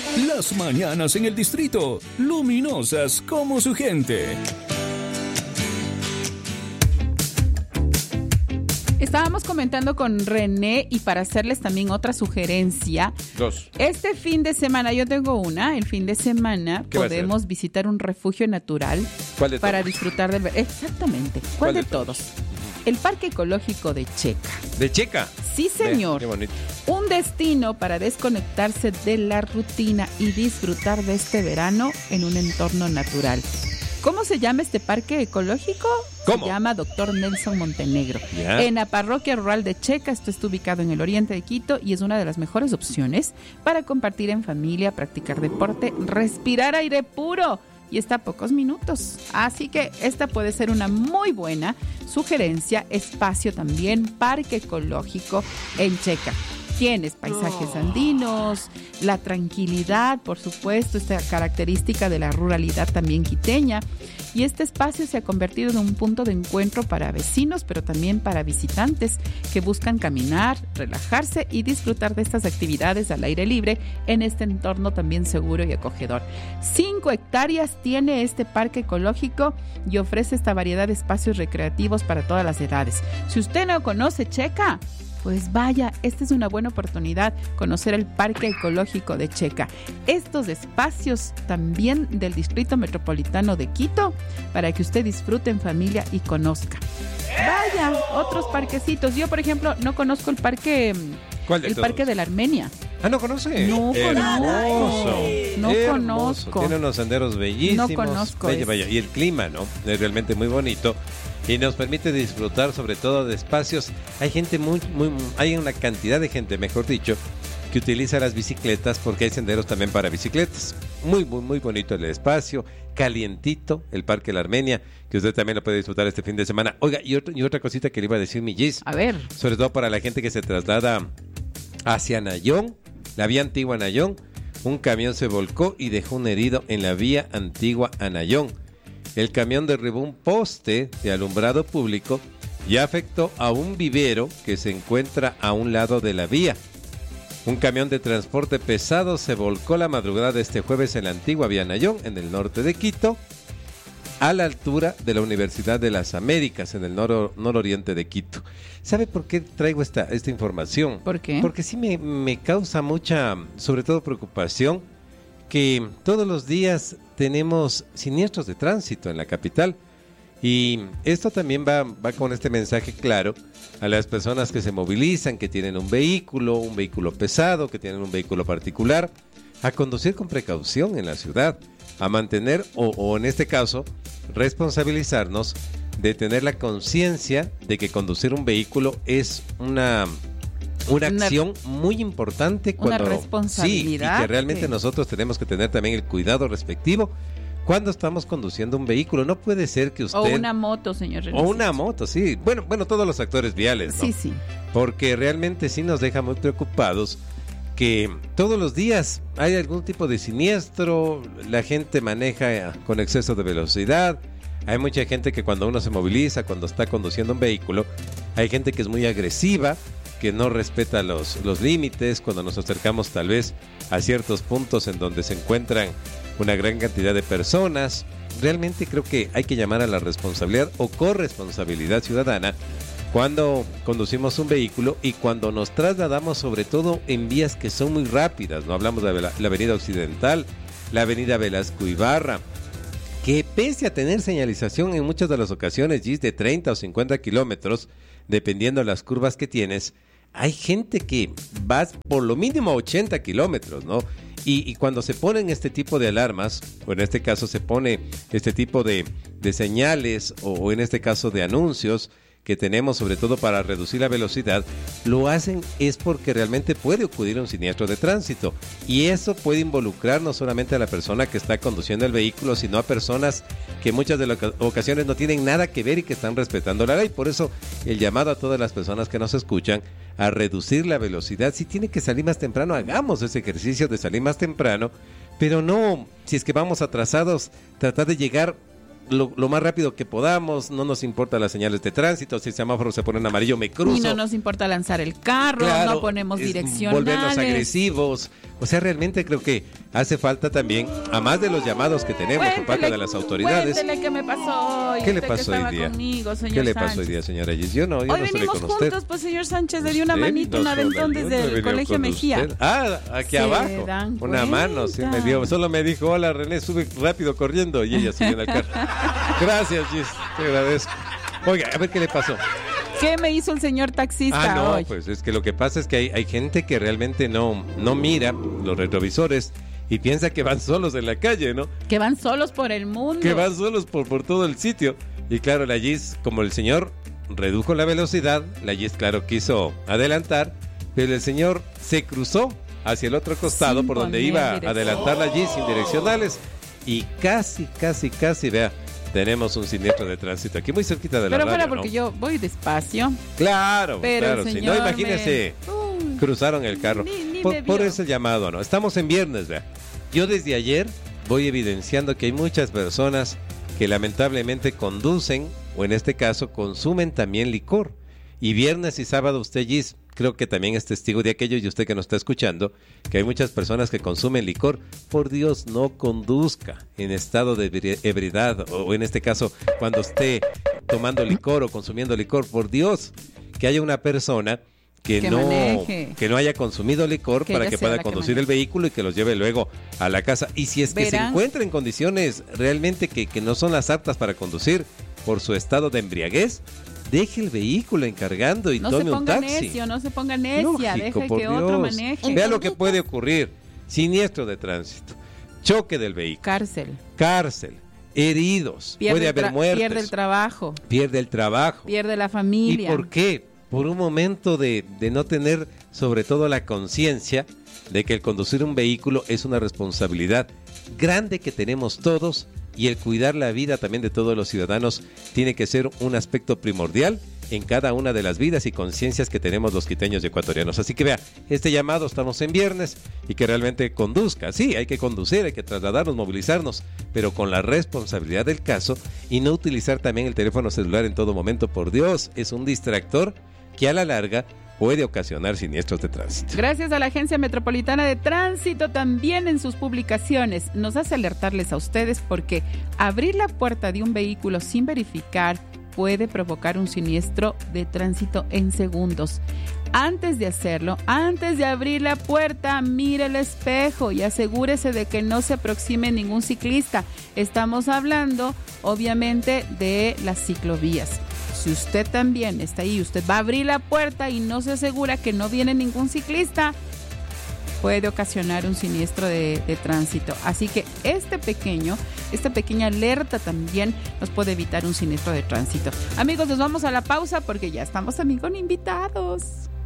Las mañanas en el distrito, luminosas como su gente. Estábamos comentando con René y para hacerles también otra sugerencia. Dos. Este fin de semana, yo tengo una, el fin de semana podemos visitar un refugio natural. ¿Cuál de para todos? disfrutar de... Exactamente. ¿Cuál de todos? El Parque Ecológico de Checa. ¿De Checa? Sí, señor. Qué bonito. Un destino para desconectarse de la rutina y disfrutar de este verano en un entorno natural. ¿Cómo se llama este parque ecológico? ¿Cómo? Se llama Dr. Nelson Montenegro. ¿Ya? En la parroquia rural de Checa. Esto está ubicado en el oriente de Quito y es una de las mejores opciones para compartir en familia, practicar deporte, respirar aire puro. Y está a pocos minutos. Así que esta puede ser una muy buena sugerencia. Espacio también, parque ecológico en Checa. Tienes paisajes andinos, la tranquilidad, por supuesto, esta característica de la ruralidad también quiteña. Y este espacio se ha convertido en un punto de encuentro para vecinos, pero también para visitantes que buscan caminar, relajarse y disfrutar de estas actividades al aire libre en este entorno también seguro y acogedor. 5 hectáreas tiene este parque ecológico y ofrece esta variedad de espacios recreativos para todas las edades. Si usted no conoce Checa, pues vaya, esta es una buena oportunidad, conocer el Parque Ecológico de Checa. Estos espacios también del Distrito Metropolitano de Quito, para que usted disfrute en familia y conozca. Vaya, otros parquecitos. Yo, por ejemplo, no conozco el parque... ¿Cuál de el todos? Parque de la Armenia. Ah, ¿no conoce? No Hermoso. No Hermoso. conozco. Tiene unos senderos bellísimos. No conozco Vaya, ese. vaya. Y el clima, ¿no? Es realmente muy bonito. Y nos permite disfrutar sobre todo de espacios. Hay gente hay una cantidad de gente, mejor dicho, que utiliza las bicicletas porque hay senderos también para bicicletas. Muy bonito el espacio, calientito, el Parque La Armenia, que usted también lo puede disfrutar este fin de semana. Oiga, y otra cosita que le iba a decir mi Gis. A ver. Sobre todo para la gente que se traslada hacia Nayón, la vía antigua a Nayón. Un camión se volcó y dejó un herido en la vía antigua a Nayón. El camión derribó un poste de alumbrado público y afectó a un vivero que se encuentra a un lado de la vía. Un camión de transporte pesado se volcó la madrugada de este jueves en la antigua vía Nayón, en el norte de Quito, a la altura de la Universidad de las Américas, en el nororiente de Quito. ¿Sabe por qué traigo esta información? ¿Por qué? Porque sí me causa mucha, sobre todo, preocupación que todos los días tenemos siniestros de tránsito en la capital. Y esto también va con este mensaje claro a las personas que se movilizan, que tienen un vehículo pesado, que tienen un vehículo particular, a conducir con precaución en la ciudad, a mantener o en este caso responsabilizarnos de tener la conciencia de que conducir un vehículo es una acción muy importante, una responsabilidad, sí, y que realmente nosotros tenemos que tener también el cuidado respectivo cuando estamos conduciendo un vehículo. No puede ser que usted... O una moto, señor René. O una moto, sí. Bueno, todos los actores viales, ¿no? Sí. Porque realmente sí nos deja muy preocupados que todos los días hay algún tipo de siniestro, la gente maneja con exceso de velocidad. Hay mucha gente que cuando uno se moviliza, cuando está conduciendo un vehículo, hay gente que es muy agresiva, que no respeta los límites, cuando nos acercamos tal vez a ciertos puntos en donde se encuentran una gran cantidad de personas. Realmente creo que hay que llamar a la responsabilidad o corresponsabilidad ciudadana cuando conducimos un vehículo y cuando nos trasladamos, sobre todo en vías que son muy rápidas. No hablamos de la avenida Occidental, la avenida Velasco Ibarra, que pese a tener señalización en muchas de las ocasiones, Gis, de 30 o 50 kilómetros, dependiendo de las curvas que tienes, hay gente que va por lo mínimo a 80 kilómetros, ¿no? Y cuando se ponen este tipo de alarmas, o en este caso se pone este tipo de señales, o en este caso de anuncios que tenemos sobre todo para reducir la velocidad, lo hacen es porque realmente puede ocurrir un siniestro de tránsito, y eso puede involucrar no solamente a la persona que está conduciendo el vehículo, sino a personas que muchas de las ocasiones no tienen nada que ver y que están respetando la ley. Por eso el llamado a todas las personas que nos escuchan a reducir la velocidad. Si tiene que salir más temprano, hagamos ese ejercicio de salir más temprano, pero no, si es que vamos atrasados, tratar de llegar lo más rápido que podamos. No nos importa las señales de tránsito. Si el semáforo se pone en amarillo, me cruzo. Y no nos importa lanzar el carro, claro, no ponemos direccionales. Volvernos agresivos, O sea, realmente creo que hace falta también, a más de los llamados que tenemos por parte de las autoridades. Cuéntele qué me pasó hoy. ¿Qué le pasó hoy día? Conmigo, señor ¿Qué le Sánchez. pasó hoy día, señora Gis? Yo no Hoy estoy venimos con usted. juntos, pues, señor Sánchez, le di una manito, un aventón desde el Colegio Mejía. Aquí Se abajo. dan Una mano, sí me dio. Solo me dijo, hola René, sube rápido corriendo. Y ella subió en el carro. Gracias, Gis, te agradezco. Oiga, a ver qué le pasó. ¿Qué me hizo el señor taxista hoy? Pues es que lo que pasa es que hay gente que realmente no mira los retrovisores y piensa que van solos en la calle, ¿no? Que van solos por el mundo. Que van solos por todo el sitio. Y claro, la Gis, como el señor redujo la velocidad, la Gis, claro, quiso adelantar, pero el señor se cruzó hacia el otro costado por donde iba a adelantar la Gis sin direccionales y casi, vea, tenemos un siniestro de tránsito aquí muy cerquita de la radio, pero fuera porque yo voy despacio. Claro, pero si no, imagínese, cruzaron el carro. Por ese llamado, ¿no? Estamos en viernes, vea. Yo desde ayer voy evidenciando que hay muchas personas que lamentablemente conducen, o en este caso consumen también licor. Y viernes y sábado usted, Gis, creo que también es testigo de aquello, y usted que nos está escuchando, que hay muchas personas que consumen licor. Por Dios, no conduzca en estado de ebriedad, o en este caso, cuando esté tomando licor o consumiendo licor. Por Dios, que haya una persona que no haya consumido licor para que pueda conducir el vehículo y que los lleve luego a la casa. Y si es que se encuentra en condiciones realmente que no son las aptas para conducir por su estado de embriaguez, deje el vehículo encargando y tome un taxi. No se ponga necia, deje que otro maneje. Vea lo que puede ocurrir: siniestro de tránsito, choque del vehículo, cárcel, heridos, puede haber muertes, pierde el trabajo, pierde la familia. ¿Y por qué? Por un momento de no tener sobre todo la conciencia de que el conducir un vehículo es una responsabilidad grande que tenemos todos, y el cuidar la vida también de todos los ciudadanos tiene que ser un aspecto primordial en cada una de las vidas y conciencias que tenemos los quiteños y ecuatorianos. Así que vea, este llamado, estamos en viernes, y que realmente conduzca. Sí, hay que conducir, hay que trasladarnos, movilizarnos, pero con la responsabilidad del caso, y no utilizar también el teléfono celular en todo momento. Por Dios, es un distractor que a la larga puede ocasionar siniestros de tránsito. Gracias a la Agencia Metropolitana de Tránsito, también en sus publicaciones nos hace alertarles a ustedes, porque abrir la puerta de un vehículo sin verificar puede provocar un siniestro de tránsito en segundos. Antes de hacerlo, antes de abrir la puerta, mire el espejo y asegúrese de que no se aproxime ningún ciclista. Estamos hablando, obviamente, de las ciclovías. Si usted también está ahí, usted va a abrir la puerta y no se asegura que no viene ningún ciclista, puede ocasionar un siniestro de tránsito. Así que esta pequeña alerta también nos puede evitar un siniestro de tránsito. Amigos, nos vamos a la pausa porque ya estamos también con invitados.